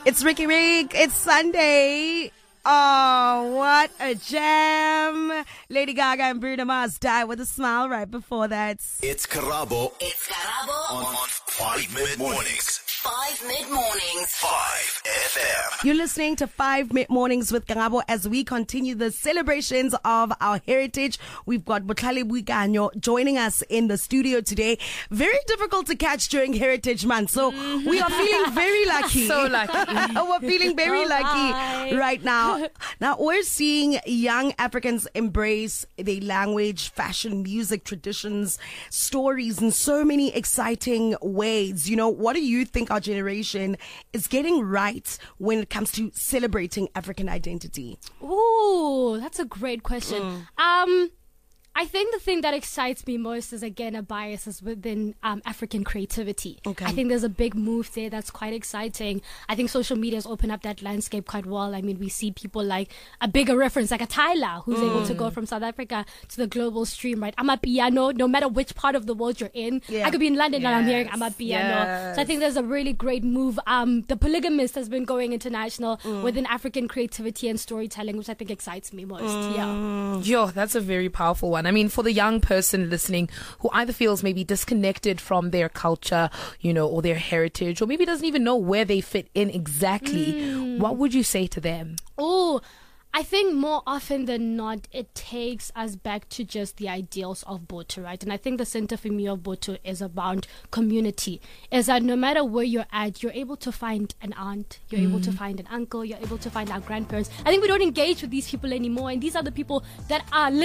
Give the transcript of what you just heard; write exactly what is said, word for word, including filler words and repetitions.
It's Ricky Rick. It's Sunday. Oh, what a jam. Lady Gaga and Bruno Mars Die With a Smile right before that. It's Karabo. It's Karabo On, on Five Mid Mornings. Five Mid Mornings. Five F M. You're listening to Five Mid Mornings with Karabo as we continue the celebrations of our heritage. We've got Botlhale Boikanyo joining us in the studio today. Very difficult to catch during Heritage Month, so we are feeling very lucky. So lucky. We're feeling very Oh, lucky hi. right now. Now, we're seeing young Africans embrace their language, fashion, music, traditions, stories in so many exciting ways. You know, what do you think our generation is getting right when it comes to celebrating African identity? Ooh, that's a great question. Um, I think the thing that excites me most is, again, a bias is within um, African creativity. Okay. I think there's a big move there that's quite exciting. I think social media has opened up that landscape quite well. I mean, we see people like a bigger reference, like a Tyler, who's able to go from South Africa to the global stream, right? I'm a piano, no matter which part of the world you're in. Yeah. I could be in London and I'm hearing I'm a Yes, piano. So I yes. think there's a really great move. Um, the Polygamist has been going international within African creativity and storytelling, which I think excites me most. Yeah. Yo, that's a very powerful one. I mean, for the young person listening who either feels maybe disconnected from their culture, you know, or their heritage, or maybe doesn't even know where they fit in exactly, what would you say to them? Oh, I think more often than not, it takes us back to just the ideals of Boto, right? And I think the center for me of Boto is around community. Is that no matter where you're at, you're able to find an aunt, you're able to find an uncle, you're able to find our grandparents. I think we don't engage with these people anymore, and these are the people that are